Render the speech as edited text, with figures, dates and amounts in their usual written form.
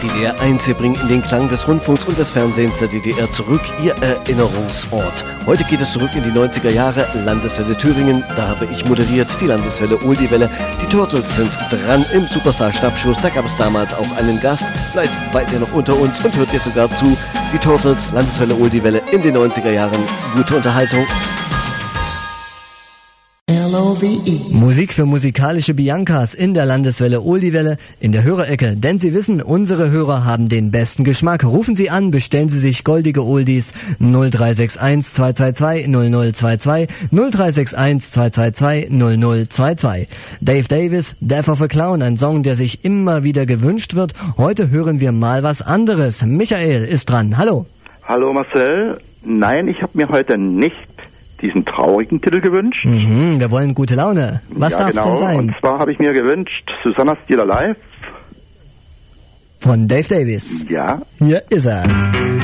DDR 1, wir bringen in den Klang des Rundfunks und des Fernsehens der DDR zurück, Ihr Erinnerungsort. Heute geht es zurück in die 90er Jahre, Landeswelle Thüringen, da habe ich moderiert, die Landeswelle Oldie-Welle. Die Turtles sind dran im Superstar-Schnappschuss, da gab es damals auch einen Gast, vielleicht weit ihr noch unter uns und hört jetzt sogar zu. Die Turtles, Landeswelle Oldie-Welle in den 90er Jahren, gute Unterhaltung. LOVE. Musik für musikalische Biancas in der Landeswelle Oldie-Welle in der Hörerecke, denn Sie wissen, unsere Hörer haben den besten Geschmack. Rufen Sie an, bestellen Sie sich goldige Oldies 0361 222 0022 0361 222 0022. Dave Davis, Death of a Clown, ein Song, der sich immer wieder gewünscht wird. Heute hören wir mal was anderes. Michael ist dran. Hallo. Hallo Marcel. Nein, ich habe mir heute nicht diesen traurigen Titel gewünscht. Wir wollen gute Laune. Was darf es denn sein? Und zwar habe ich mir gewünscht Susanna Still Alive von Dave Davis. Ja. Hier ist er.